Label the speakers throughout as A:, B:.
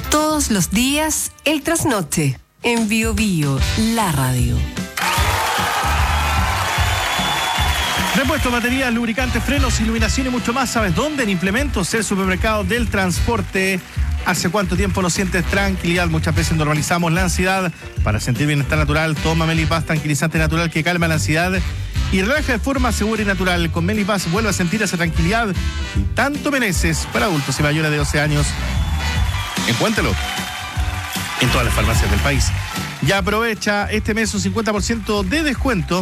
A: Todos los días, el trasnoche. En Bio Bio, la radio.
B: Repuesto, baterías, lubricantes, frenos, iluminación y mucho más. ¿Sabes dónde? En Implementos, el supermercado del transporte. ¿Hace cuánto tiempo no sientes tranquilidad? Muchas veces normalizamos la ansiedad. Para sentir bienestar natural, toma Melipaz, tranquilizante natural que calma la ansiedad y relaja de forma segura y natural. Con Melipaz vuelve a sentir esa tranquilidad que tanto mereces. Para adultos y mayores de 12 años, encuéntralo en todas las farmacias del país. Ya aprovecha este mes un 50% de descuento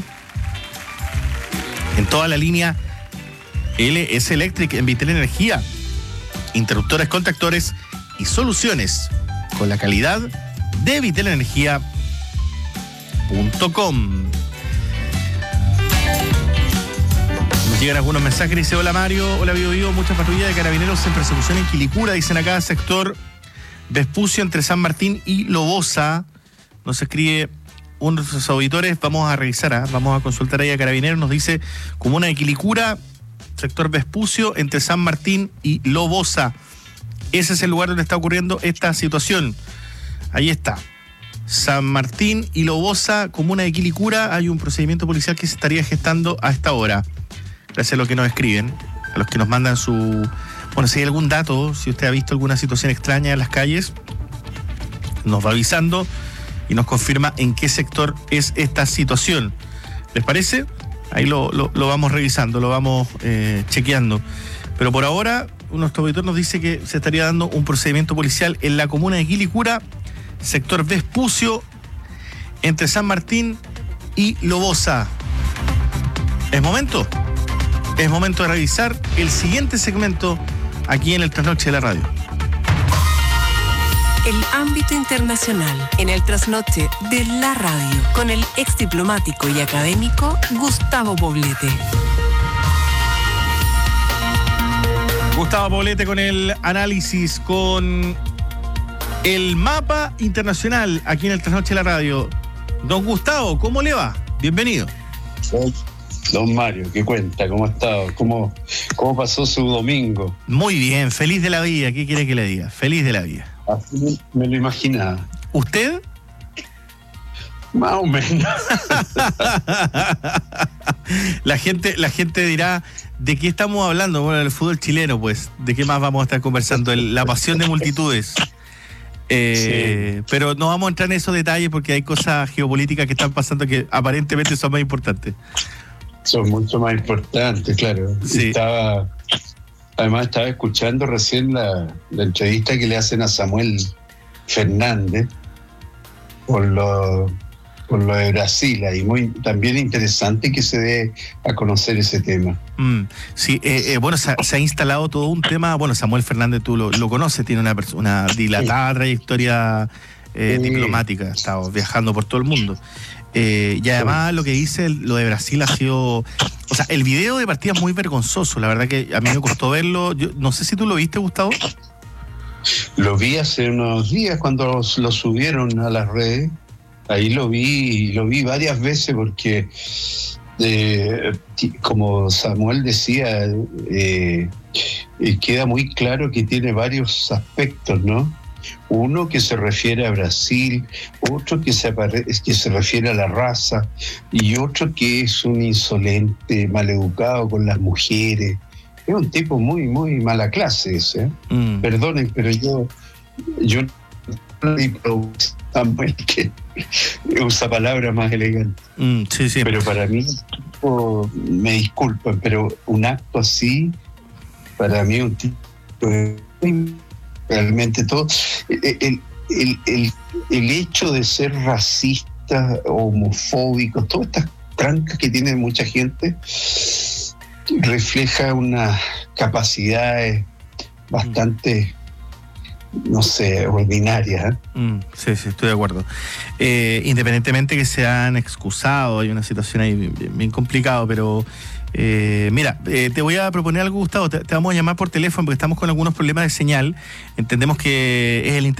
B: en toda la línea LS Electric en Vitel Energía. Interruptores, contactores y soluciones con la calidad de vitelenergia.com. Nos llegan algunos mensajes. Dice: hola Mario, hola Bio Bio, muchas patrullas de carabineros en persecución en Quilicura, dicen acá, sector Vespucio entre San Martín y Lobosa. Nos escribe uno de sus auditores, vamos a revisar, vamos a consultar ahí a carabineros. Nos dice: comuna de Quilicura, sector Vespucio entre San Martín y Lobosa. Ese es el lugar donde está ocurriendo esta situación. Ahí está. San Martín y Lobosa, comuna de Quilicura. Hay un procedimiento policial que se estaría gestando a esta hora. Gracias a los que nos escriben, a los que nos mandan su... Bueno, si hay algún dato, si usted ha visto alguna situación extraña en las calles, nos va avisando y nos confirma en qué sector es esta situación. ¿Les parece? Ahí lo vamos revisando, lo vamos chequeando. Pero por ahora, nuestro auditor nos dice que se estaría dando un procedimiento policial en la comuna de Quilicura, sector Vespucio, entre San Martín y Lobosa. Es momento de revisar el siguiente segmento aquí en el Trasnoche de la radio.
A: El ámbito internacional en el Trasnoche de la radio con el ex diplomático y académico Gustavo Poblete.
B: Gustavo Poblete con el análisis, con el mapa internacional aquí en el Trasnoche de la radio. Don Gustavo, ¿cómo le va? Bienvenido.
C: Don Mario, ¿qué cuenta? ¿Cómo ha estado? ¿Cómo pasó su domingo?
B: Muy bien, feliz de la vida. ¿Qué quiere que le diga? Feliz de la vida.
C: Así me lo imaginaba.
B: ¿Usted?
C: Más o menos.
B: La gente dirá, ¿de qué estamos hablando? Bueno, del fútbol chileno, pues. ¿De qué más vamos a estar conversando? La pasión de multitudes. Sí. Pero no vamos a entrar en esos detalles porque hay cosas geopolíticas que están pasando que aparentemente son más importantes.
C: Son mucho más importantes, claro.
B: Sí.
C: Además estaba escuchando recién la entrevista que le hacen a Samuel Fernández por lo de Brasil, y muy también interesante que se dé a conocer ese tema.
B: Sí, bueno, se ha instalado todo un tema. Bueno, Samuel Fernández, tú lo conoces, tiene una dilatada trayectoria diplomática, ha estado viajando por todo el mundo. Y además lo que dice lo de Brasil ha sido... O sea, el video de partida es muy vergonzoso, la verdad que a mí me costó verlo. Yo no sé si tú lo viste, Gustavo.
C: Lo vi hace unos días cuando lo subieron a las redes. Ahí lo vi varias veces porque, como Samuel decía, queda muy claro que tiene varios aspectos, ¿no? Uno que se refiere a Brasil, otro que se refiere a la raza, y otro que es un insolente, maleducado con las mujeres. Es un tipo muy, muy mala clase ese. Perdonen, pero yo Samuel que usa palabras más elegantes.
B: Sí.
C: Pero para mí, me disculpan, pero un acto así, para mí un tipo realmente todo. El hecho de ser racista, homofóbico, todas estas trancas que tiene mucha gente, refleja unas capacidades bastante, no sé, ordinarias.
B: Sí, estoy de acuerdo. Independientemente que se han excusado, hay una situación ahí bien complicado, pero mira, te voy a proponer algo, Gustavo. Te vamos a llamar por teléfono porque estamos con algunos problemas de señal. Entendemos que es el